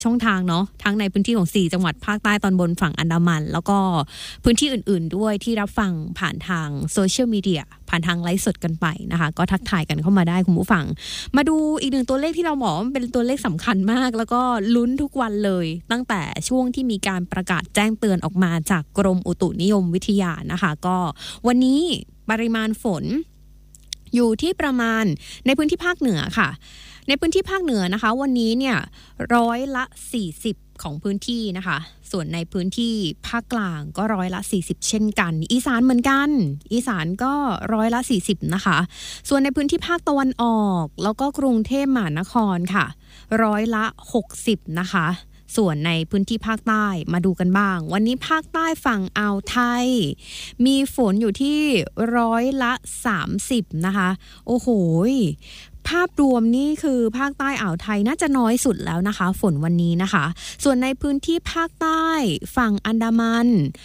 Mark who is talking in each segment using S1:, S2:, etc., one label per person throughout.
S1: ช่องทางเนาะทั้งในพื้นที่ของ4จังหวัดภาคใต้ตอนบนฝั่งอันดามันแล้วก็พื้นที่อื่นๆด้วยที่รับฟังผ่านทางโซเชียลมีเดียผ่านทางไลฟ์สดกันไปนะคะก็ทักทายกันเข้ามาได้คุณผู้ฟังมาดูอีกหนึ่งตัวเลขที่เราบอกมันเป็นตัวเลขสำคัญมากแล้วก็ลุ้นทุกวันเลยตั้งแต่ช่วงที่มีการประกาศแจ้งเตือนออกมาจากกรมอุตุนิยมวิทยานะคะก็วันนี้ปริมาณฝนอยู่ที่ประมาณในพื้นที่ภาคเหนือค่ะในพื้นที่ภาคเหนือนะคะวันนี้เนี่ย40%ของพื้นที่นะคะส่วนในพื้นที่ภาคกลางก็40%เช่นกันอีสานเหมือนกันอีสานก็40%นะคะส่วนในพื้นที่ภาคตะวันออกแล้วก็กรุงเทพมหานครค่ะ60%นะคะส่วนในพื้นที่ภาคใต้มาดูกันบ้างวันนี้ภาคใต้ฝั่งอ่าวไทยมีฝนอยู่ที่30%นะคะโอ้โหภาพรวมนี่คือภาคใต้อ่าวไทยน่าจะน้อยสุดแล้วนะคะฝนวันนี้นะคะส่วนในพื้นที่ภาคใต้ฝั่งอันดามัน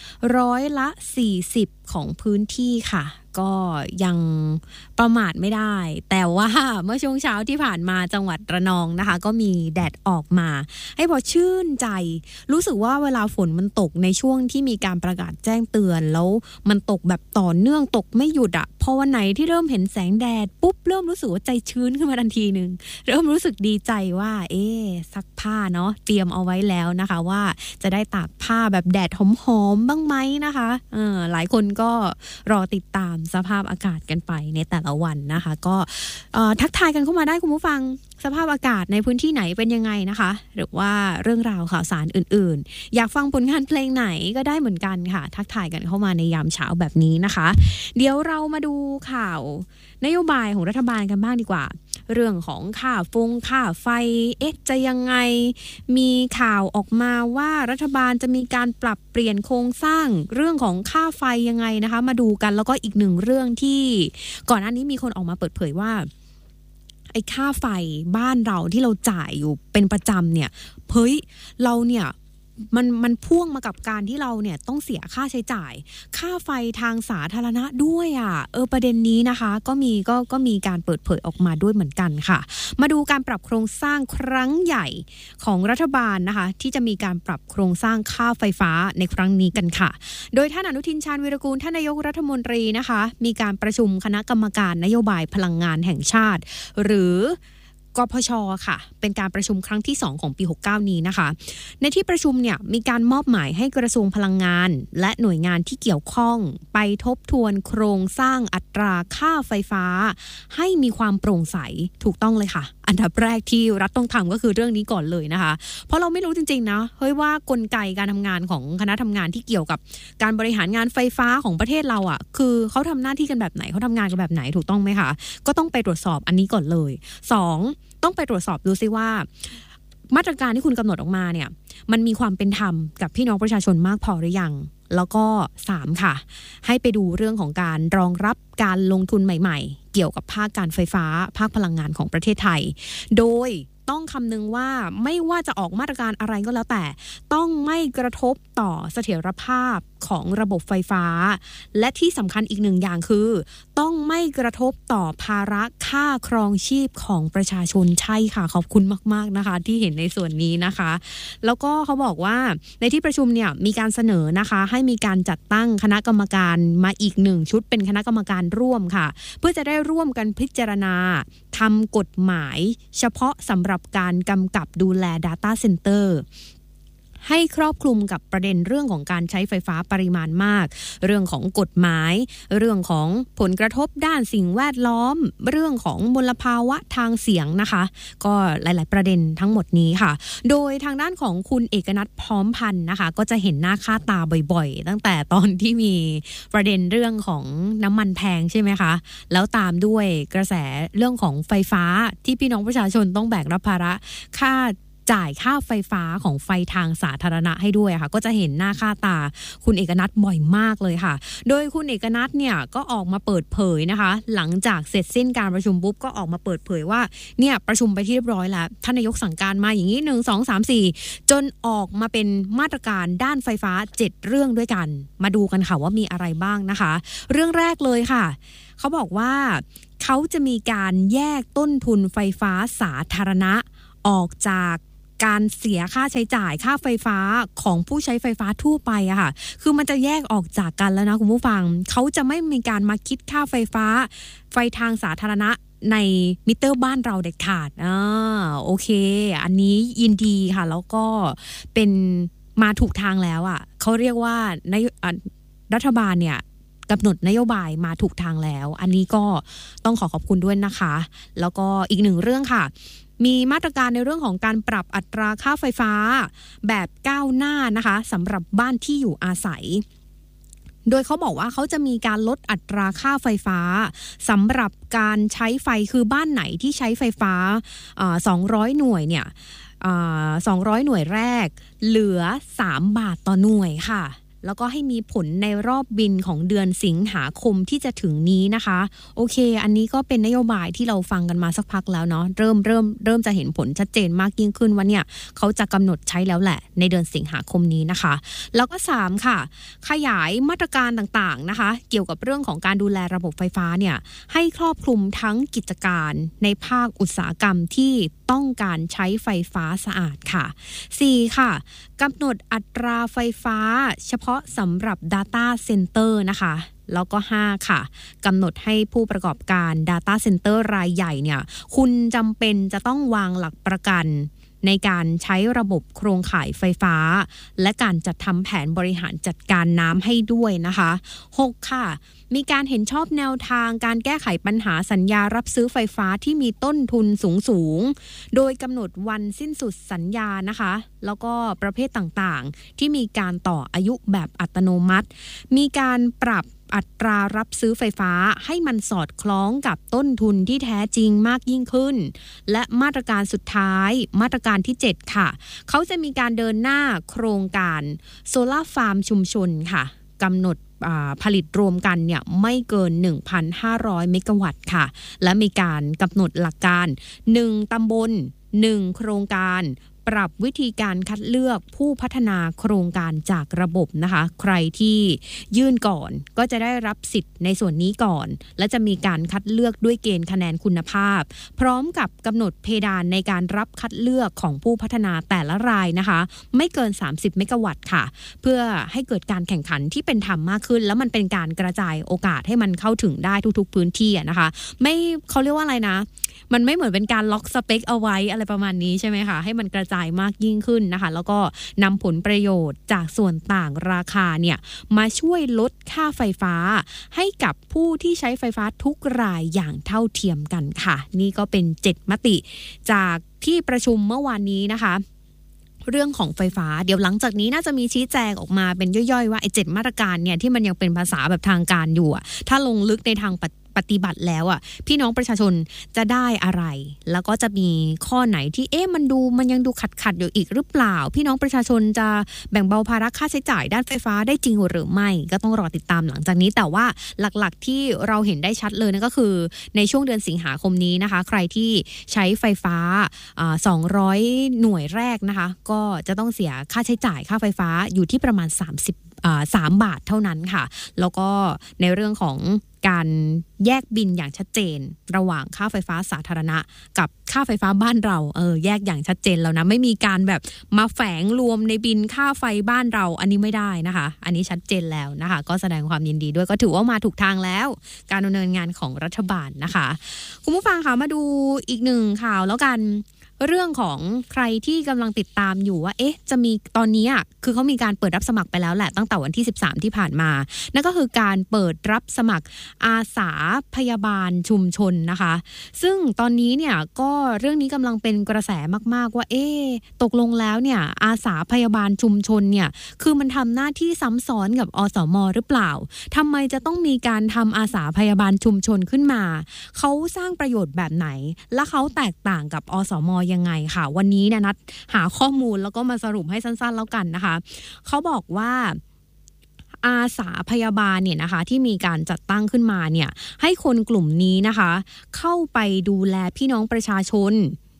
S1: 40%ของพื้นที่ค่ะก็ยังประมาทไม่ได้แต่ว่าเมื่อช่วงเช้าที่ผ่านมาจังหวัดระนองนะคะก็มีแดดออกมาให้พอชื่นใจรู้สึกว่าเวลาฝนมันตกในช่วงที่มีการประกาศแจ้งเตือนแล้วมันตกแบบต่อเนื่องตกไม่หยุดอ่ะพอวันไหนที่เริ่มเห็นแสงแดดปุ๊บเริ่มรู้สึกว่าใจชื้นขึ้นมาทันทีนึงเริ่มรู้สึกดีใจว่าซักผ้าเนาะเตรียมเอาไว้แล้วนะคะว่าจะได้ตากผ้าแบบแดดหอมๆบ้างไหมนะคะหลายคนก็รอติดตามสภาพอากาศกันไปในแต่ละวันนะคะก็ทักทายกันเข้ามาได้คุณผู้ฟังสภาพอากาศในพื้นที่ไหนเป็นยังไงนะคะหรือว่าเรื่องราวข่าวสารอื่นๆอยากฟังผลงานเพลงไหนก็ได้เหมือนกันค่ะทักทายกันเข้ามาในยามเช้าแบบนี้นะคะเดี๋ยวเรามาดูข่าวนโยบายของรัฐบาลกันบ้างดีกว่าเรื่องของค่าไฟจะยังไงมีข่าวออกมาว่ารัฐบาลจะมีการปรับเปลี่ยนโครงสร้างเรื่องของค่าไฟยังไงนะคะมาดูกันแล้วก็อีกหนึ่งเรื่องที่ก่อนหน้านี้มีคนออกมาเปิดเผยว่าไอ้ค่าไฟบ้านเราที่เราจ่ายอยู่เป็นประจำเนี่ยเราเนี่ยมันพ่วงมากับการที่เราเนี่ยต้องเสียค่าใช้จ่ายค่าไฟทางสาธารณะด้วยประเด็นนี้นะคะก็มีการเปิดเผยออกมาด้วยเหมือนกันค่ะมาดูการปรับโครงสร้างครั้งใหญ่ของรัฐบาลนะคะที่จะมีการปรับโครงสร้างค่าไฟฟ้าในครั้งนี้กันค่ะโดยท่านอนุทินชาญวีรกูลท่านนายกรัฐมนตรีนะคะมีการประชุมคณะกรรมการนโยบายพลังงานแห่งชาติหรือกพช.ค่ะเป็นการประชุมครั้งที่2ของปี69นี้นะคะในที่ประชุมเนี่ยมีการมอบหมายให้กระทรวงพลังงานและหน่วยงานที่เกี่ยวข้องไปทบทวนโครงสร้างอัตราค่าไฟฟ้าให้มีความโปร่งใสถูกต้องเลยค่ะอันดับแรกที่รัฐต้องทำก็คือเรื่องนี้ก่อนเลยนะคะเพราะเราไม่รู้จริงๆนะว่ากลไกการทำงานของคณะทำงานที่เกี่ยวกับการบริหารงานไฟฟ้าของประเทศเราคือเขาทำหน้าที่กันแบบไหนเขาทำงานกันแบบไหนถูกต้องไหมคะก็ต้องไปตรวจสอบอันนี้ก่อนเลย2ต้องไปตรวจสอบดูซิว่ามาตรการที่คุณกำหนดออกมาเนี่ยมันมีความเป็นธรรมกับพี่น้องประชาชนมากพอหรือยังแล้วก็3ค่ะให้ไปดูเรื่องของการรองรับการลงทุนใหม่ๆเกี่ยวกับภาคการไฟฟ้าภาคพลังงานของประเทศไทยโดยต้องคำนึงว่าไม่ว่าจะออกมาตรการอะไรก็แล้วแต่ต้องไม่กระทบต่อเสถียรภาพของระบบไฟฟ้าและที่สำคัญอีกหนึ่งอย่างคือต้องไม่กระทบต่อภาระค่าครองชีพของประชาชนใช่ค่ะขอบคุณมากๆนะคะที่เห็นในส่วนนี้นะคะแล้วก็เขาบอกว่าในที่ประชุมเนี่ยมีการเสนอนะคะให้มีการจัดตั้งคณะกรรมการมาอีก1ชุดเป็นคณะกรรมการร่วมค่ะเพื่อจะได้ร่วมกันพิจารณาทำกฎหมายเฉพาะสำหรับการกำกับดูแล Data Center ให้ครอบคลุมกับประเด็นเรื่องของการใช้ไฟฟ้าปริมาณมากเรื่องของกฎหมายเรื่องของผลกระทบด้านสิ่งแวดล้อมเรื่องของมลภาวะทางเสียงนะคะก็หลายๆประเด็นทั้งหมดนี้ค่ะโดยทางด้านของคุณเอกนัทพร้อมพันธ์นะคะก็จะเห็นหน้าค่าตาบ่อยๆตั้งแต่ตอนที่มีประเด็นเรื่องของน้ำมันแพงใช่ไหมคะแล้วตามด้วยกระแสเรื่องของไฟฟ้าที่พี่น้องประชาชนต้องแบกรับภาระค่าจ่ายค่าไฟฟ้าของไฟทางสาธารณะให้ด้วยค่ะก็จะเห็นหน้าค่าตาคุณเอกนัทบ่อยมากเลยค่ะโดยคุณเอกนัทเนี่ยก็ออกมาเปิดเผยนะคะหลังจากเสร็จสิ้นการประชุมปุ๊บก็ออกมาเปิดเผยว่าเนี่ยประชุมไปที่เรียบร้อยแล้วท่านนายกสั่งการมาอย่างนี้1 2 3 4จนออกมาเป็นมาตรการด้านไฟฟ้า7เรื่องด้วยกันมาดูกันค่ะว่ามีอะไรบ้างนะคะเรื่องแรกเลยค่ะเขาบอกว่าเขาจะมีการแยกต้นทุนไฟฟ้าสาธารณะออกจากการเสียค่าใช้จ่ายค่าไฟฟ้าของผู้ใช้ไฟฟ้าทั่วไปอะค่ะคือมันจะแยกออกจากกันแล้วนะคุณผู้ฟังเขาจะไม่มีการมาคิดค่าไฟฟ้าไฟทางสาธารณะในมิเตอร์บ้านเราเด็ดขาดโอเคอันนี้ยินดีค่ะแล้วก็เป็นมาถูกทางแล้วอ่ะเขาเรียกว่ารัฐบาลเนี่ยกำหนดนโยบายมาถูกทางแล้วอันนี้ก็ต้องขอบคุณด้วยนะคะแล้วก็อีกหนึ่งเรื่องค่ะมีมาตรการในเรื่องของการปรับอัตราค่าไฟฟ้าแบบก้าวหน้านะคะสำหรับบ้านที่อยู่อาศัยโดยเขาบอกว่าเขาจะมีการลดอัตราค่าไฟฟ้าสำหรับการใช้ไฟคือบ้านไหนที่ใช้ไฟฟ้า200 หน่วยเนี่ย200 หน่วยแรกเหลือ3 บาทต่อหน่วยค่ะแล้วก็ให้มีผลในรอบบินของเดือนสิงหาคมที่จะถึงนี้นะคะโอเคอันนี้ก็เป็นนโยบายที่เราฟังกันมาสักพักแล้วเนาะเริ่มจะเห็นผลชัดเจนมากยิ่งขึ้นว่าเนี่ยเขาจะกำหนดใช้แล้วแหละในเดือนสิงหาคมนี้นะคะแล้วก็3ค่ะขยายมาตรการต่างๆนะคะเกี่ยวกับเรื่องของการดูแลระบบไฟฟ้าเนี่ยให้ครอบคลุมทั้งกิจการในภาคอุตสาหกรรมที่ต้องการใช้ไฟฟ้าสะอาดค่ะ4ค่ะกำหนดอัตราไฟฟ้าเฉพาะสำหรับ Data Center นะคะแล้วก็5ค่ะกำหนดให้ผู้ประกอบการ Data Center รายใหญ่เนี่ยคุณจำเป็นจะต้องวางหลักประกันในการใช้ระบบโครงข่ายไฟฟ้าและการจัดทำแผนบริหารจัดการน้ำให้ด้วยนะคะ6ค่ะมีการเห็นชอบแนวทางการแก้ไขปัญหาสัญญารับซื้อไฟฟ้าที่มีต้นทุนสูงโดยกำหนดวันสิ้นสุดสัญญานะคะแล้วก็ประเภทต่างๆที่มีการต่ออายุแบบอัตโนมัติมีการปรับอัตรารับซื้อไฟฟ้าให้มันสอดคล้องกับต้นทุนที่แท้จริงมากยิ่งขึ้นและมาตรการสุดท้ายมาตรการที่7ค่ะเขาจะมีการเดินหน้าโครงการโซล่าฟาร์มชุมชนค่ะกำหนดผลิตรวมกันเนี่ยไม่เกิน 1,500 เมกะวัตต์ค่ะและมีการกำหนดหลักการ1ตำบล1โครงการปรับวิธีการคัดเลือกผู้พัฒนาโครงการจากระบบนะคะใครที่ยื่นก่อนก็จะได้รับสิทธิ์ในส่วนนี้ก่อนและจะมีการคัดเลือกด้วยเกณฑ์คะแนนคุณภาพพร้อมกับกำหนดเพดานในการรับคัดเลือกของผู้พัฒนาแต่ละรายนะคะไม่เกิน30 เมกะวัตต์ค่ะเพื่อให้เกิดการแข่งขันที่เป็นธรรมมากขึ้นแล้วมันเป็นการกระจายโอกาสให้มันเข้าถึงได้ทุกๆพื้นที่นะคะไม่เขาเรียกว่าอะไรนะมันไม่เหมือนเป็นการล็อกสเปคเอาไว้อะไรประมาณนี้ใช่ไหมคะให้มันกระจายมากยิ่งขึ้นนะคะแล้วก็นำผลประโยชน์จากส่วนต่างราคาเนี่ยมาช่วยลดค่าไฟฟ้าให้กับผู้ที่ใช้ไฟฟ้าทุกรายอย่างเท่าเทียมกันค่ะนี่ก็เป็น7 มติจากที่ประชุมเมื่อวานนี้นะคะเรื่องของไฟฟ้าเดี๋ยวหลังจากนี้น่าจะมีชี้แจงออกมาเป็นย่อยๆว่าไอ้7 มาตรการเนี่ยที่มันยังเป็นภาษาแบบทางการอยู่ถ้าลงลึกในทางปฏิบัติแล้วพี่น้องประชาชนจะได้อะไรแล้วก็จะมีข้อไหนที่มันยังดูขัดอยู่อีกหรือเปล่าพี่น้องประชาชนจะแบ่งเบาภาระค่าใช้จ่ายด้านไฟฟ้าได้จริงหรือไม่ก็ต้องรอติดตามหลังจากนี้แต่ว่าหลักๆที่เราเห็นได้ชัดเลยนั่นก็คือในช่วงเดือนสิงหาคมนี้นะคะใครที่ใช้ไฟฟ้า200 หน่วยแรกนะคะก็จะต้องเสียค่าใช้จ่ายค่าไฟฟ้าอยู่ที่ประมาณ3 บาทเท่านั้นค่ะแล้วก็ในเรื่องของการแยกบินอย่างชัดเจนระหว่างค่าไฟฟ้าสาธารณะกับค่าไฟฟ้าบ้านเราแยกอย่างชัดเจนแล้วนะไม่มีการแบบมาแฝงรวมในบินค่าไฟบ้านเราอันนี้ไม่ได้นะคะอันนี้ชัดเจนแล้วนะคะก็แสดงความยินดีด้วยก็ถือว่ามาถูกทางแล้วการดำเนินงานของรัฐบาลนะคะคุณผู้ฟังคะมาดูอีกหนึ่งข่าวแล้วกันเรื่องของใครที่กำลังติดตามอยู่ว่าจะมีตอนนี้คือเขามีการเปิดรับสมัครไปแล้วแหละตั้งแต่วันที่13ที่ผ่านมานั่นก็คือการเปิดรับสมัครอาสาพยาบาลชุมชนนะคะซึ่งตอนนี้เนี่ยก็เรื่องนี้กำลังเป็นกระแสมากๆว่าตกลงแล้วเนี่ยอาสาพยาบาลชุมชนเนี่ยคือมันทำหน้าที่ซ้ำซ้อนกับอสม.หรือเปล่าทำไมจะต้องมีการทำอาสาพยาบาลชุมชนขึ้นมาเขาสร้างประโยชน์แบบไหนและเขาแตกต่างกับอสม.ยังไงค่ะวันนี้นัดหาข้อมูลแล้วก็มาสรุปให้สั้นๆแล้วกันนะคะเขาบอกว่าอาสาพยาบาลเนี่ยนะคะที่มีการจัดตั้งขึ้นมาเนี่ยให้คนกลุ่มนี้นะคะเข้าไปดูแลพี่น้องประชาชน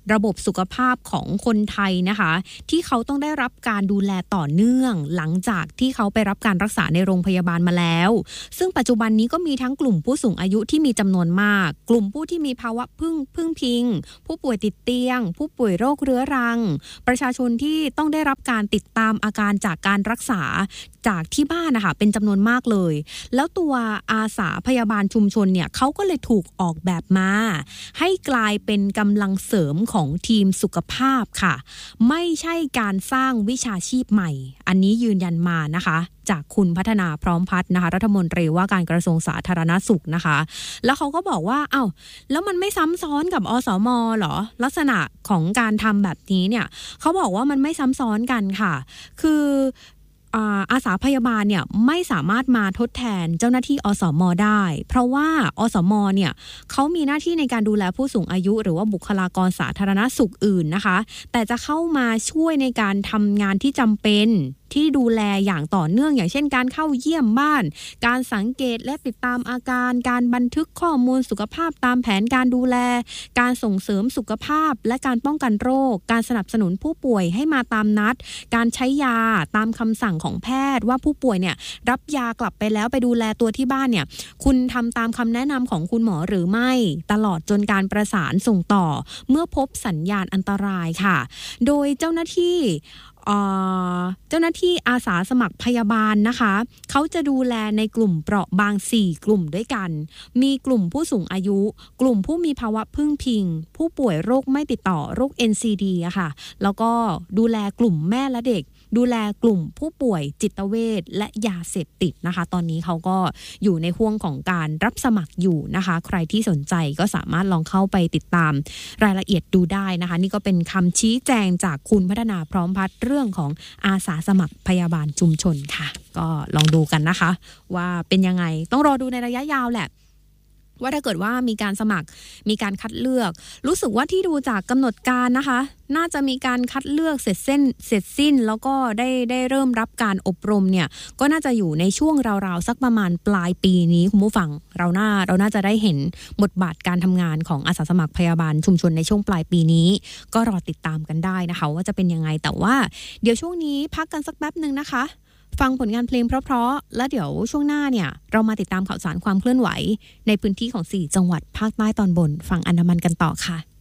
S1: ระบบสุขภาพของคนไทยนะคะที่เขาต้องได้รับการดูแลต่อเนื่องหลังจากที่เขาไปรับการรักษาในโรงพยาบาลมาแล้วซึ่งปัจจุบันนี้ก็มีทั้งกลุ่มผู้สูงอายุที่มีจำนวนมากกลุ่มผู้ที่มีภาวะพึ่งพิงผู้ป่วยติดเตียงผู้ป่วยโรคเรื้อรังประชาชนที่ต้องได้รับการติดตามอาการจากการรักษาจากที่บ้านนะคะเป็นจำนวนมากเลยแล้วตัวอาสาพยาบาลชุมชนเนี่ยเขาก็เลยถูกออกแบบมาให้กลายเป็นกำลังเสริมของทีมสุขภาพค่ะไม่ใช่การสร้างวิชาชีพใหม่อันนี้ยืนยันมานะคะจากคุณพัฒนาพร้อมพัฒน์นะคะรัฐมนตรีว่าการกระทรวงสาธารณสุขนะคะแล้วเขาก็บอกว่าอ้าวแล้วมันไม่ซ้ำซ้อนกับอสม.หรอลักษณะของการทำแบบนี้เนี่ยเขาบอกว่ามันไม่ซ้ำซ้อนกันค่ะคืออาสาพยาบาลเนี่ยไม่สามารถมาทดแทนเจ้าหน้าที่อสม.ได้เพราะว่าอสม.เนี่ยเขามีหน้าที่ในการดูแลผู้สูงอายุหรือว่าบุคลากรสาธารณสุขอื่นนะคะแต่จะเข้ามาช่วยในการทำงานที่จำเป็นที่ดูแลอย่างต่อเนื่องอย่างเช่นการเข้าเยี่ยมบ้านการสังเกตและติดตามอาการการบันทึกข้อมูลสุขภาพตามแผนการดูแลการส่งเสริมสุขภาพและการป้องกันโรคการสนับสนุนผู้ป่วยให้มาตามนัดการใช้ยาตามคำสั่งของแพทย์ว่าผู้ป่วยเนี่ยรับยากลับไปแล้วไปดูแลตัวที่บ้านเนี่ยคุณทำตามคำแนะนำของคุณหมอหรือไม่ตลอดจนการประสานส่งต่อเมื่อพบสัญญาณอันตรายค่ะโดยเจ้าหน้าที่อาสาสมัครพยาบาลนะคะเขาจะดูแลในกลุ่มเปราะบาง4กลุ่มด้วยกันมีกลุ่มผู้สูงอายุกลุ่มผู้มีภาวะพึ่งพิงผู้ป่วยโรคไม่ติดต่อโรค NCD อะค่ะแล้วก็ดูแลกลุ่มแม่และเด็กดูแลกลุ่มผู้ป่วยจิตเวชและยาเสพติดนะคะตอนนี้เขาก็อยู่ในห่วงของการรับสมัครอยู่นะคะใครที่สนใจก็สามารถลองเข้าไปติดตามรายละเอียดดูได้นะคะนี่ก็เป็นคำชี้แจงจากคุณพัฒนาพร้อมพัฒน์เรื่องของอาสาสมัครพยาบาลชุมชนค่ะก็ลองดูกันนะคะว่าเป็นยังไงต้องรอดูในระยะยาวแหละว่าถ้าเกิดว่ามีการสมัครมีการคัดเลือกรู้สึกว่าที่ดูจากกำหนดการนะคะน่าจะมีการคัดเลือกเสร็จสิ้นแล้วก็ได้เริ่มรับการอบรมเนี่ยก็น่าจะอยู่ในช่วงราวๆสักประมาณปลายปีนี้คุณผู้ฟังเราน่าจะได้เห็นบทบาทการทำงานของอาสาสมัครพยาบาลชุมชนในช่วงปลายปีนี้ก็รอติดตามกันได้นะคะว่าจะเป็นยังไงแต่ว่าเดี๋ยวช่วงนี้พักกันสักแป๊บนึงนะคะฟังผลงานเพลงเพราะๆแล้วเดี๋ยวช่วงหน้าเนี่ยเรามาติดตามข่าวสารความเคลื่อนไหวในพื้นที่ของ4จังหวัดภาคใต้ตอนบนฝั่งอันดามันกันต่อค่ะ